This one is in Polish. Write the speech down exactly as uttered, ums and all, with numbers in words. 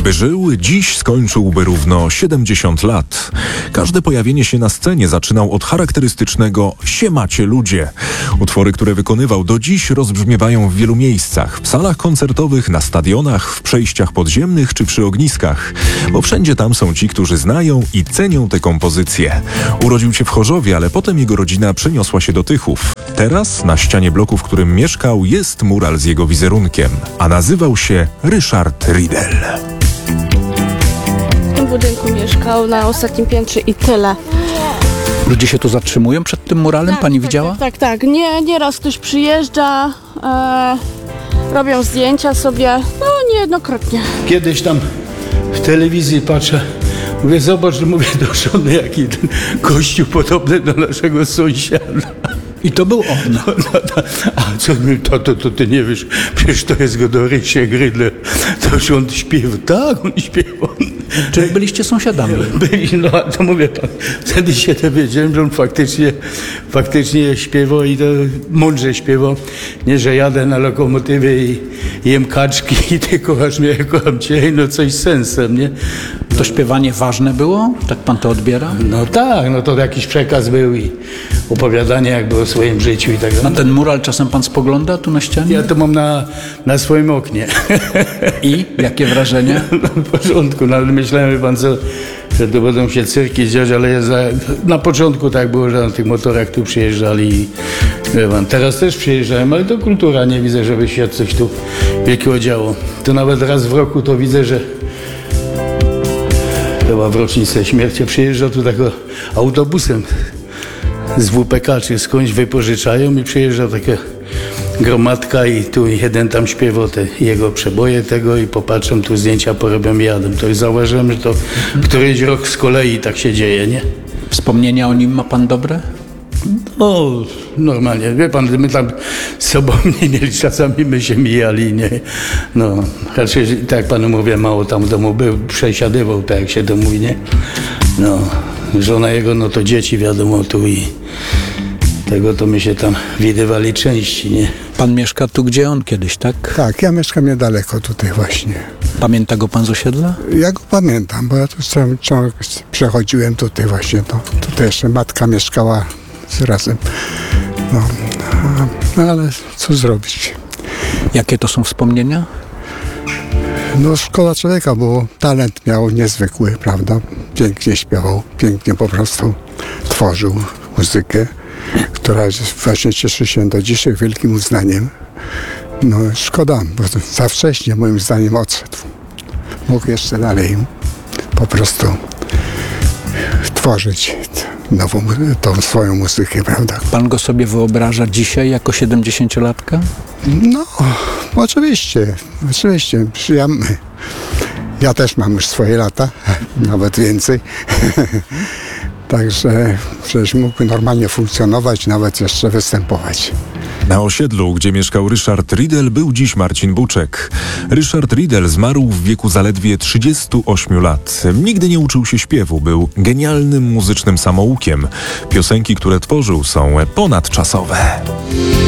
Jakby żył, dziś skończyłby równo siedemdziesiąt lat. Każde pojawienie się na scenie zaczynał od charakterystycznego „Siemacie ludzie”. Utwory, które wykonywał do dziś, rozbrzmiewają w wielu miejscach. W salach koncertowych, na stadionach, w przejściach podziemnych czy przy ogniskach. Bo wszędzie tam są ci, którzy znają i cenią te kompozycje. Urodził się w Chorzowie, ale potem jego rodzina przeniosła się do Tychów. Teraz na ścianie bloku, w którym mieszkał, jest mural z jego wizerunkiem, a nazywał się Ryszard Riedel. W tym budynku mieszkał na ostatnim piętrze i tyle. Ludzie się tu zatrzymują przed tym muralem? Tak, Pani tak, widziała? Tak, tak, tak. Nie, nieraz ktoś przyjeżdża, e, robią zdjęcia sobie, no niejednokrotnie. Kiedyś tam w telewizji patrzę, mówię, zobacz, mówię do żony, jaki ten gościu podobny do naszego sąsiada. I to był on. No, no, no. A co mi, to, to, to ty nie wiesz, przecież to jest go do Rysiek Rydle, to już on śpiewa. Tak, on śpiewał. Czy byliście sąsiadami? Byli, no to mówię pan, wtedy się dowiedziałem, że on faktycznie, faktycznie śpiewał i to mądrze śpiewał. Nie, że jadę na lokomotywie i jem kaczki i ty kochasz mnie, ja kocham cię, no coś z sensem, nie? To śpiewanie ważne było? Tak pan to odbiera? No tak, no to jakiś przekaz był i opowiadanie jakby o swoim życiu i tak dalej. Na ten mural czasem pan spogląda tu na ścianie? Ja to mam na, na swoim oknie. I? Jakie wrażenie? Na początku, no ale myślałem, wie pan co, że to będą się cyrki dziać, ale ja za, na początku tak było, że na tych motorach tu przyjeżdżali i wie pan, teraz też przyjeżdżałem, ale to kultura, nie widzę, żeby się coś tu wielkiego działo. To nawet raz w roku to widzę, że chyba w rocznicę śmierci przyjeżdża tu taką autobusem z W P K czy skądś wypożyczają i przyjeżdża taka gromadka i tu jeden tam śpiewa te jego przeboje tego i popatrzę, tu zdjęcia porobią i jadę. To już zauważyłem, że to któryś rok z kolei tak się dzieje, nie? Wspomnienia o nim ma pan dobre? No, normalnie. Wie pan, my tam z sobą nie mieli, czasami my się mijali, nie? No, raczej, tak jak panu mówię, mało tam w domu był, przesiadywał, tak jak się to mówi, nie? No, żona jego, no to dzieci wiadomo tu i tego to my się tam widywali części, nie? Pan mieszka tu, gdzie on kiedyś, tak? Tak, ja mieszkam niedaleko tutaj właśnie. Pamięta go pan z osiedla? Ja go pamiętam, bo ja tu ciągle przechodziłem tutaj właśnie. To, tutaj jeszcze matka mieszkała razem. No, no ale co zrobić? Jakie to są wspomnienia? No szkoda człowieka, bo talent miał niezwykły, prawda? Pięknie śpiewał, pięknie po prostu tworzył muzykę, która właśnie cieszy się do dzisiaj wielkim uznaniem. No szkoda, bo za wcześnie moim zdaniem odszedł. Mógł jeszcze dalej po prostu tworzyć nową, tą swoją muzykę, prawda? Pan go sobie wyobraża dzisiaj jako siedemdziesięciolatka? No, oczywiście, oczywiście. Ja, ja też mam już swoje lata, nawet więcej. Także przecież mógłby normalnie funkcjonować, nawet jeszcze występować. Na osiedlu, gdzie mieszkał Ryszard Riedel, był dziś Marcin Buczek. Ryszard Riedel zmarł w wieku zaledwie trzydziestu ośmiu lat. Nigdy nie uczył się śpiewu, był genialnym muzycznym samoukiem. Piosenki, które tworzył, są ponadczasowe.